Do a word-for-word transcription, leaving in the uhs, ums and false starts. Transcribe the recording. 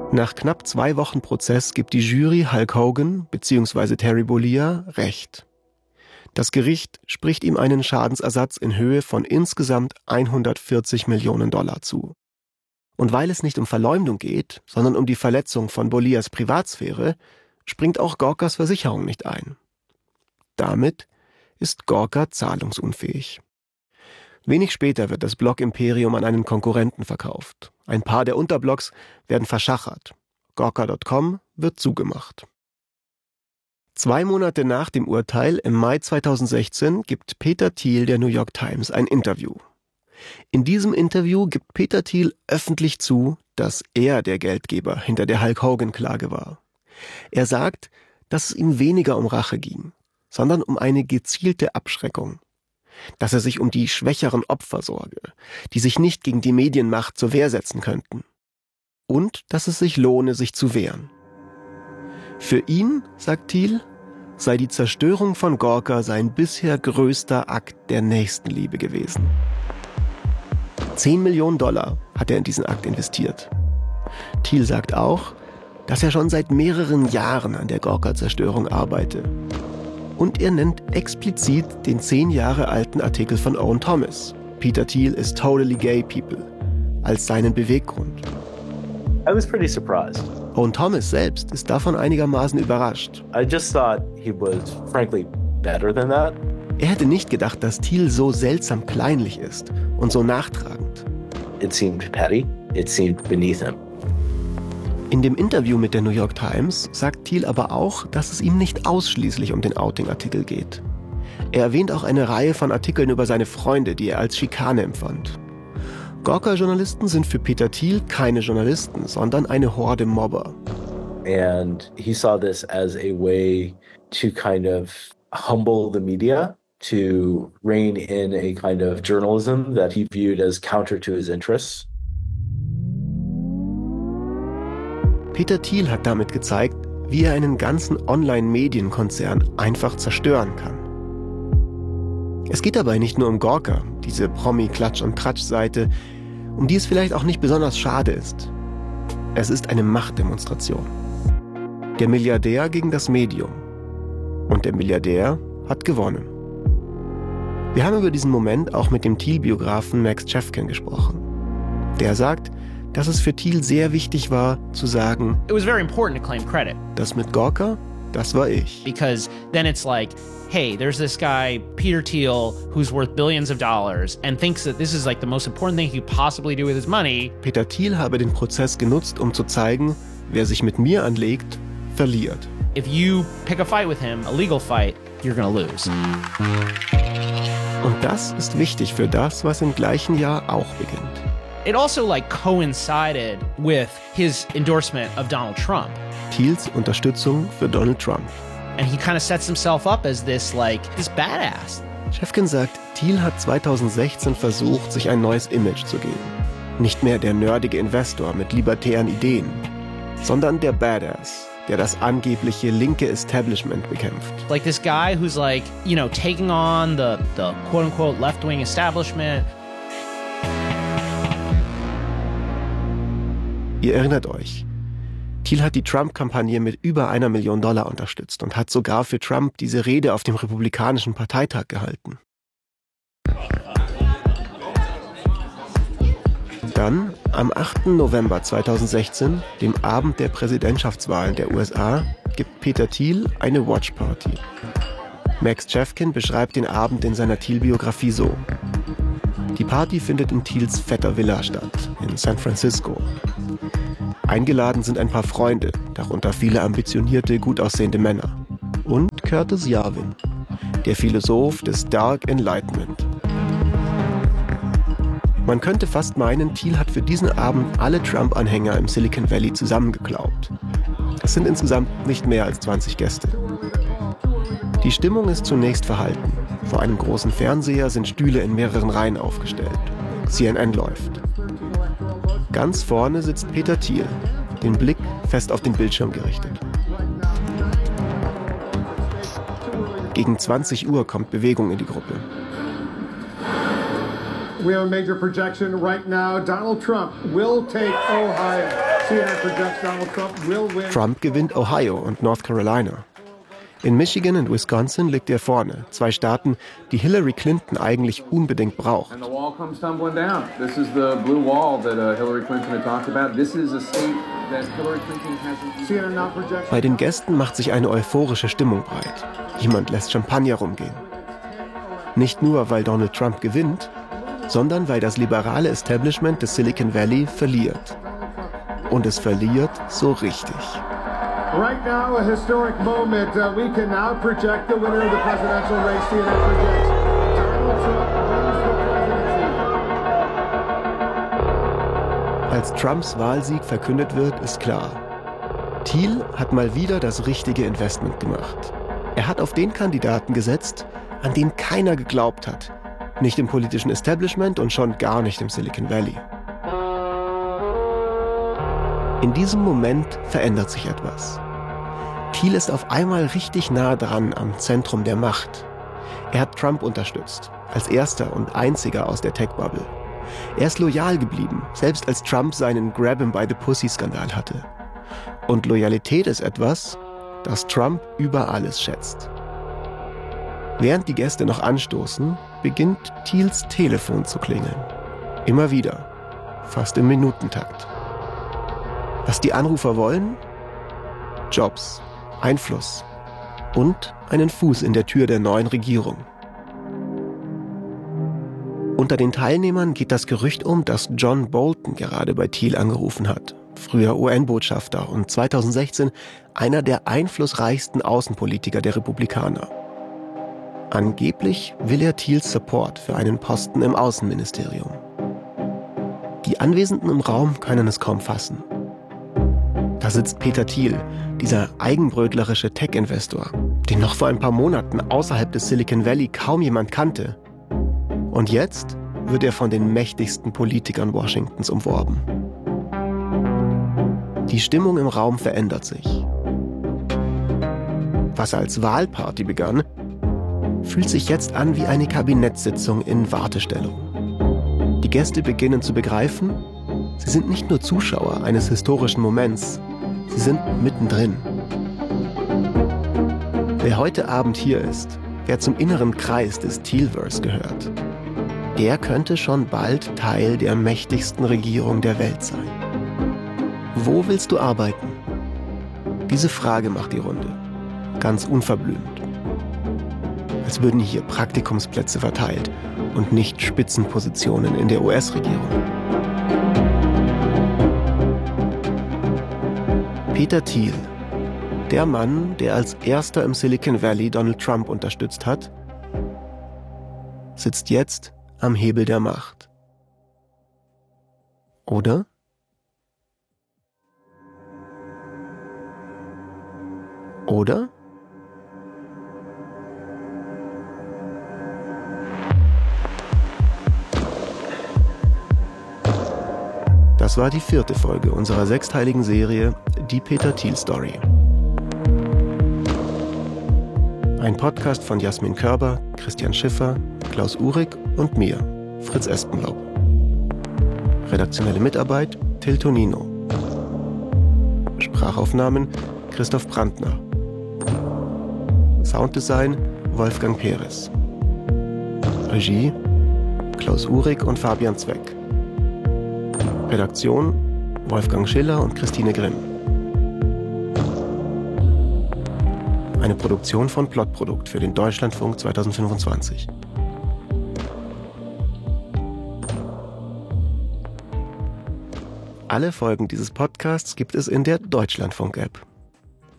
Nach knapp zwei Wochen Prozess gibt die Jury Hulk Hogan bzw. Terry Bollea Recht. Das Gericht spricht ihm einen Schadensersatz in Höhe von insgesamt hundertvierzig Millionen Dollar zu. Und weil es nicht um Verleumdung geht, sondern um die Verletzung von Bolleas Privatsphäre, springt auch Gorkas Versicherung nicht ein. Damit ist Gorka zahlungsunfähig. Wenig später wird das Blog-Imperium an einen Konkurrenten verkauft. Ein paar der Unterblocks werden verschachert. Gorka Punkt com wird zugemacht. Zwei Monate nach dem Urteil, im Mai zweitausendsechzehn, gibt Peter Thiel der New York Times ein Interview. In diesem Interview gibt Peter Thiel öffentlich zu, dass er der Geldgeber hinter der Hulk Hogan-Klage war. Er sagt, dass es ihm weniger um Rache ging, sondern um eine gezielte Abschreckung. Dass er sich um die schwächeren Opfer sorge, die sich nicht gegen die Medienmacht zur Wehr setzen könnten. Und dass es sich lohne, sich zu wehren. Für ihn, sagt Thiel, sei die Zerstörung von Gorka sein bisher größter Akt der Nächstenliebe gewesen. Zehn Millionen Dollar hat er in diesen Akt investiert. Thiel sagt auch, dass er schon seit mehreren Jahren an der Gorka-Zerstörung arbeite. Und er nennt explizit den zehn Jahre alten Artikel von Owen Thomas, Peter Thiel is totally gay people, als seinen Beweggrund. I was pretty surprised. Owen Thomas selbst ist davon einigermaßen überrascht. I just thought he was, frankly, better than that. Er hätte nicht gedacht, dass Thiel so seltsam kleinlich ist und so nachtragend. It seemed petty. It seemed beneath him. In dem Interview mit der New York Times sagt Thiel aber auch, dass es ihm nicht ausschließlich um den Outing-Artikel geht. Er erwähnt auch eine Reihe von Artikeln über seine Freunde, die er als Schikane empfand. Gorka-Journalisten sind für Peter Thiel keine Journalisten, sondern eine Horde Mobber. And he saw this as a way to kind of humble the media, to rein in a kind of journalism that he viewed as counter to his interests. Peter Thiel hat damit gezeigt, wie er einen ganzen Online-Medienkonzern einfach zerstören kann. Es geht dabei nicht nur um Gorka, diese Promi-Klatsch- und Tratsch-Seite, um die es vielleicht auch nicht besonders schade ist. Es ist eine Machtdemonstration. Der Milliardär gegen das Medium. Und der Milliardär hat gewonnen. Wir haben über diesen Moment auch mit dem Thiel-Biografen Max Chefkin gesprochen. Der sagt, dass es für Thiel sehr wichtig war, zu sagen, It was very important to claim credit. Das mit Gorka, das war ich. Because then it's like, hey, there's this guy, Peter Thiel, who's worth billions of dollars and thinks that this is like the most important thing he could possibly do with his money. Peter Thiel habe den Prozess genutzt, um zu zeigen, wer sich mit mir anlegt, verliert. If you pick a fight with him, a legal fight, you're gonna lose. Und das ist wichtig für das, was im gleichen Jahr auch beginnt. It also like coincided with his endorsement of Donald Trump. Thiels Unterstützung für Donald Trump. And he kind of sets himself up as this like this badass. Chefkin sagt, Thiel hat zweitausendsechzehn versucht, sich ein neues Image zu geben. Nicht mehr der nerdige Investor mit libertären Ideen, sondern der Badass, der das angebliche linke Establishment bekämpft. Like this guy who's like, you know, taking on the the quote-unquote left-wing establishment. Ihr erinnert euch, Thiel hat die Trump-Kampagne mit über einer Million Dollar unterstützt und hat sogar für Trump diese Rede auf dem Republikanischen Parteitag gehalten. Dann, am achten November zweitausendsechzehn, dem Abend der Präsidentschaftswahlen der U S A, gibt Peter Thiel eine Watchparty. Max Chefkin beschreibt den Abend in seiner Thiel-Biografie so. Die Party findet in Thiels fetter Villa statt, in San Francisco. Eingeladen sind ein paar Freunde, darunter viele ambitionierte, gut aussehende Männer. Und Curtis Yarvin, der Philosoph des Dark Enlightenment. Man könnte fast meinen, Thiel hat für diesen Abend alle Trump-Anhänger im Silicon Valley zusammengeklaubt. Es sind insgesamt nicht mehr als zwanzig Gäste. Die Stimmung ist zunächst verhalten. Vor einem großen Fernseher sind Stühle in mehreren Reihen aufgestellt. C N N läuft. Ganz vorne sitzt Peter Thiel, den Blick fest auf den Bildschirm gerichtet. Gegen zwanzig Uhr kommt Bewegung in die Gruppe. We have a major projection right now. Donald Trump will take Ohio. C N N projects Donald Trump will win. Trump gewinnt Ohio und North Carolina. In Michigan und Wisconsin liegt er vorne. Zwei Staaten, die Hillary Clinton eigentlich unbedingt braucht. And the wall comes tumbling down. This is the blue wall that uh, Hillary Clinton had talked about. This is a state that Hillary Clinton hasn't. C N N now projects. Bei den Gästen macht sich eine euphorische Stimmung breit. Jemand lässt Champagner rumgehen. Nicht nur, weil Donald Trump gewinnt, sondern weil das liberale Establishment des Silicon Valley verliert. Und es verliert so richtig. Right now, a historic moment. Uh, we can now project the winner of the presidential race. C N N projects Donald Trump wins the presidency. Als Trumps Wahlsieg verkündet wird, ist klar: Thiel hat mal wieder das richtige Investment gemacht. Er hat auf den Kandidaten gesetzt, an den keiner geglaubt hat. Nicht im politischen Establishment und schon gar nicht im Silicon Valley. In diesem Moment verändert sich etwas. Thiel ist auf einmal richtig nah dran am Zentrum der Macht. Er hat Trump unterstützt, als erster und einziger aus der Tech-Bubble. Er ist loyal geblieben, selbst als Trump seinen Grab-him-by-the-Pussy-Skandal hatte. Und Loyalität ist etwas, das Trump über alles schätzt. Während die Gäste noch anstoßen, beginnt Thiels Telefon zu klingeln. Immer wieder, fast im Minutentakt. Was die Anrufer wollen? Jobs, Einfluss und einen Fuß in der Tür der neuen Regierung. Unter den Teilnehmern geht das Gerücht um, dass John Bolton gerade bei Thiel angerufen hat, früher U N-Botschafter und zweitausendsechzehn einer der einflussreichsten Außenpolitiker der Republikaner. Angeblich will er Thiels Support für einen Posten im Außenministerium. Die Anwesenden im Raum können es kaum fassen. Da sitzt Peter Thiel, dieser eigenbrötlerische Tech-Investor, den noch vor ein paar Monaten außerhalb des Silicon Valley kaum jemand kannte. Und jetzt wird er von den mächtigsten Politikern Washingtons umworben. Die Stimmung im Raum verändert sich. Was als Wahlparty begann, fühlt sich jetzt an wie eine Kabinettssitzung in Wartestellung. Die Gäste beginnen zu begreifen, sie sind nicht nur Zuschauer eines historischen Moments, sie sind mittendrin. Wer heute Abend hier ist, wer zum inneren Kreis des Thielverse gehört, der könnte schon bald Teil der mächtigsten Regierung der Welt sein. Wo willst du arbeiten? Diese Frage macht die Runde, ganz unverblümt. Als würden hier Praktikumsplätze verteilt und nicht Spitzenpositionen in der U S-Regierung. Peter Thiel, der Mann, der als erster im Silicon Valley Donald Trump unterstützt hat, sitzt jetzt am Hebel der Macht. Oder? Oder? Das war die vierte Folge unserer sechsteiligen Serie Die Peter Thiel Story. Ein Podcast von Jasmin Körber, Christian Schiffer, Klaus Uhrig und mir, Fritz Espenlaub. Redaktionelle Mitarbeit Till Tonino. Sprachaufnahmen Christoph Brandner. Sounddesign Wolfgang Peres. Regie Klaus Uhrig und Fabian Zweck. Redaktion Wolfgang Schiller und Christine Grimm. Eine Produktion von Plotprodukt für den Deutschlandfunk zweitausendfünfundzwanzig. Alle Folgen dieses Podcasts gibt es in der Deutschlandfunk-App.